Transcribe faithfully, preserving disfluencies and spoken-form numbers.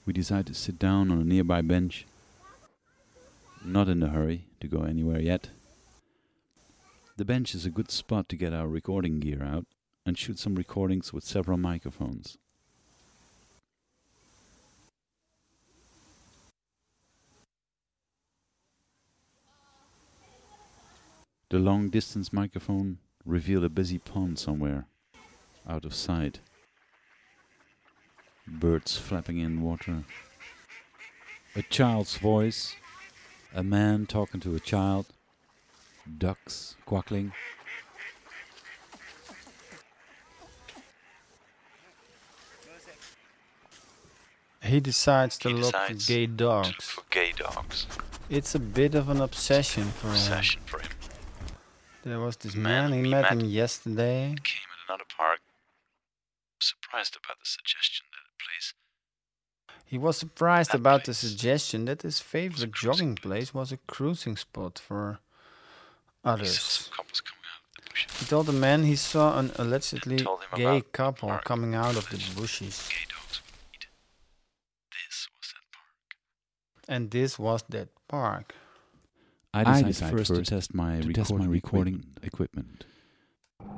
we decide to sit down on a nearby bench. Not in a hurry to go anywhere yet. The bench is a good spot to get our recording gear out and shoot some recordings with several microphones. The long-distance microphone revealed a busy pond somewhere, out of sight. Birds flapping in water. A child's voice. A man talking to a child. Ducks quackling. He decides to He look decides for gay to look dogs. for gay dogs. It's a bit of an obsession for him. Obsession for him. There was this Man man, he we met met him yesterday. Came in another park. Surprised about the suggestion that a place. He was surprised That about the place suggestion that his favorite jogging place was a cruising spot for He saw others. some couples coming out of the bushes. He told the man he saw an allegedly Told him gay about the couple park. coming out of the Alleged bushes. Gay dogs would eat. This was that park. And this was that park. I I decided, decided first, first to test my to recording, test my recording recording equipment.